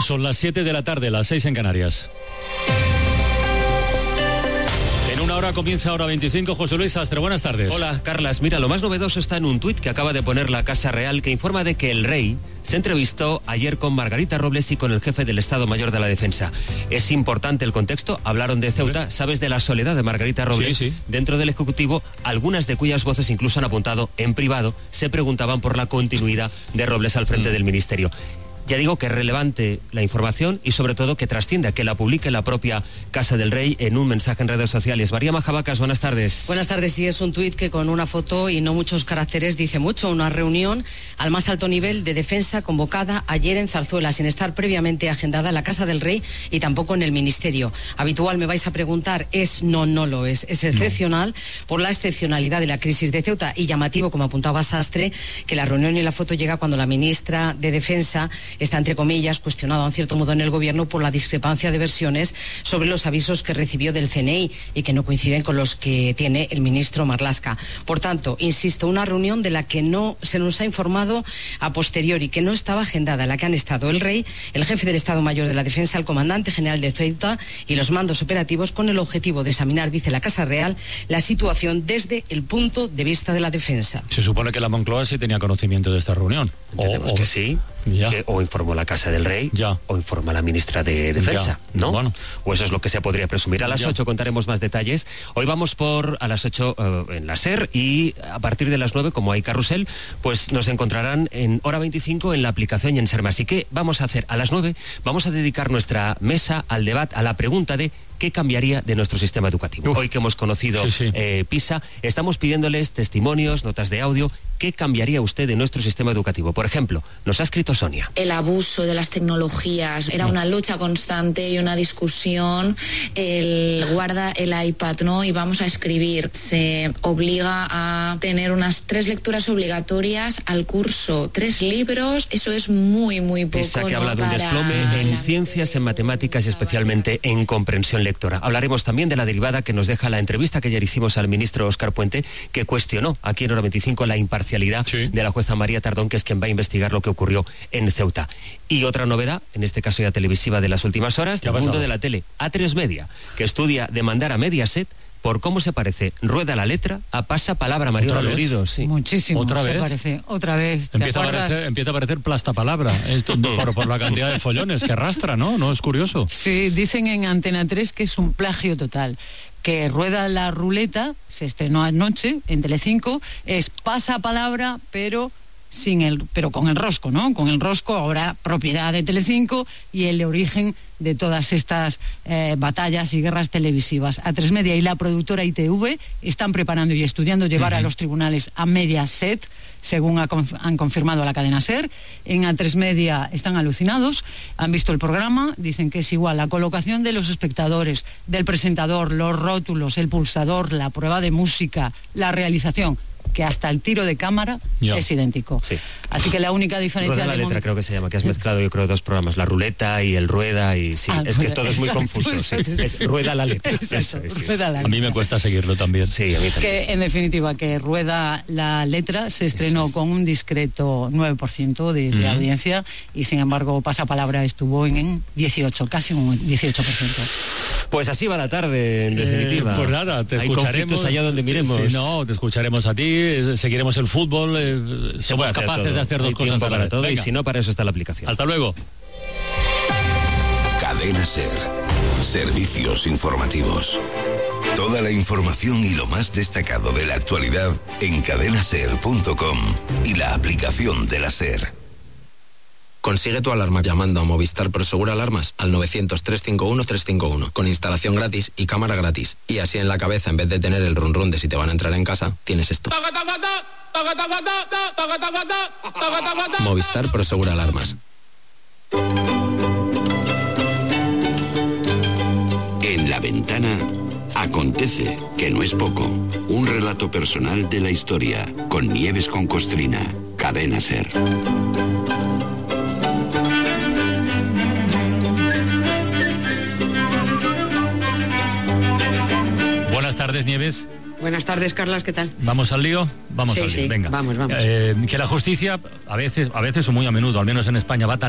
Son las 7 de la tarde, las 6 en Canarias. En una hora comienza Hora 25. José Luis Astre, buenas tardes. Hola, Carlas. Mira, lo más novedoso está en un tuit que acaba de poner la Casa Real, que informa de que el rey se entrevistó ayer con Margarita Robles y con el jefe del Estado Mayor de la Defensa. Es importante el contexto, hablaron de Ceuta, sabes de la soledad de Margarita Robles. Sí. Dentro del Ejecutivo, algunas de cuyas voces incluso han apuntado en privado, se preguntaban por la continuidad de Robles al frente del Ministerio. Ya digo que es relevante la información y sobre todo que trascienda, que la publique la propia Casa del Rey en un mensaje en redes sociales. María Majabacas, buenas tardes. Buenas tardes, sí, es un tuit que con una foto y no muchos caracteres dice mucho. Una reunión al más alto nivel de defensa convocada ayer en Zarzuela, sin estar previamente agendada en la Casa del Rey y tampoco en el Ministerio. Habitual, me vais a preguntar, no lo es. Es excepcional por la excepcionalidad de la crisis de Ceuta y llamativo, como apuntaba Sastre, que la reunión y la foto llega cuando la ministra de Defensa está, entre comillas, cuestionado en cierto modo en el gobierno por la discrepancia de versiones sobre los avisos que recibió del CNI y que no coinciden con los que tiene el ministro Marlaska. Por tanto, insisto, una reunión de la que no se nos ha informado a posteriori, que no estaba agendada, en la que han estado el rey, el jefe del Estado Mayor de la Defensa, el comandante general de Ceuta y los mandos operativos, con el objetivo de examinar, dice la Casa Real, la situación desde el punto de vista de la defensa. Se supone que la Moncloa sí tenía conocimiento de esta reunión. Entendemos que sí. O informó la Casa del Rey, o informa la ministra de Defensa, ¿no? Bueno. O eso es lo que se podría presumir. A las 8 contaremos más detalles. Hoy vamos a las 8 en la SER, y a partir de las 9, como hay carrusel, pues nos encontrarán en Hora 25 en la aplicación y en SER+. Así que vamos a hacer a las 9, vamos a dedicar nuestra mesa al debate, a la pregunta de ¿qué cambiaría de nuestro sistema educativo? Hoy que hemos conocido PISA, estamos pidiéndoles testimonios, notas de audio. ¿Qué cambiaría usted de nuestro sistema educativo? Por ejemplo, nos ha escrito Sonia. El abuso de las tecnologías era una lucha constante y una discusión. El guarda el iPad, ¿no? Y vamos a escribir. Se obliga a tener unas 3 lecturas obligatorias al curso, 3 libros. Eso es muy, muy poco. PISA, que habla de un desplome en ciencias, en matemáticas y especialmente en comprensión lectora. Hablaremos también de la derivada que nos deja la entrevista que ayer hicimos al ministro Óscar Puente, que cuestionó aquí en Hora 25 la imparcialidad de la jueza María Tardón, que es quien va a investigar lo que ocurrió en Ceuta. Y otra novedad, en este caso ya televisiva de las últimas horas, del mundo de la tele, A3 Media, que estudia demandar a Mediaset por cómo se parece Rueda la letra a Pasapalabra. María Lorido, sí. Muchísimo. ¿Otra vez? Otra vez. Empieza a parecer Plastapalabra por la cantidad de follones que arrastra, ¿no? ¿No es curioso? Sí, dicen en Antena 3 que es un plagio total. Que Rueda la ruleta, se estrenó anoche en Telecinco, es Pasapalabra, pero con el rosco, ¿no? Con el rosco, ahora propiedad de Telecinco, y el origen de todas estas batallas y guerras televisivas. A3 Media y la productora ITV están preparando y estudiando llevar a los tribunales a Mediaset, según han confirmado a la cadena SER. En A3 Media están alucinados, han visto el programa, dicen que es igual la colocación de los espectadores, del presentador, los rótulos, el pulsador, la prueba de música, la realización, que hasta el tiro de cámara es idéntico. Sí. Así que la única diferencia... Rueda la letra, creo que se llama, que has mezclado, yo creo, 2 programas, la ruleta y el rueda, y sí, es que todo es muy confuso. Es Rueda la letra. Rueda la letra. A mí me cuesta seguirlo también. Sí, a mí también. Que, en definitiva, que Rueda la letra se estrenó con un discreto 9% de audiencia, y sin embargo Pasapalabra estuvo en 18, casi un 18%. Pues así va la tarde, en definitiva. Pues nada, te escucharemos allá donde miremos. Sí, no, te escucharemos a ti, seguiremos el fútbol, somos capaces de hacer 2 cosas para todo. Venga. Y si no, para eso está la aplicación. Hasta luego. Cadena SER. Servicios informativos. Toda la información y lo más destacado de la actualidad en cadenaser.com y la aplicación de la SER. Consigue tu alarma llamando a Movistar Prosegur Alarmas al 900-351-351, con instalación gratis y cámara gratis. Y así en la cabeza, en vez de tener el run run de si te van a entrar en casa, tienes esto. Movistar Prosegur Alarmas. En La Ventana acontece, que no es poco. Un relato personal de la historia, con Nieves con Costrina. Cadena SER. Buenas tardes, Nieves. Buenas tardes, Carlas, ¿qué tal? ¿Vamos al lío? Vamos al lío, venga. Vamos. Que la justicia, a veces o muy a menudo, al menos en España, va tan